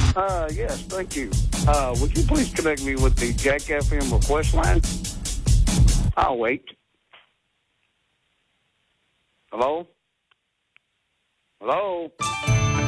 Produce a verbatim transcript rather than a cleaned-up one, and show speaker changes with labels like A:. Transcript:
A: Uh, yes, thank you. Uh, would you please connect me with the Jack F M request line? I'll wait. Hello? Hello?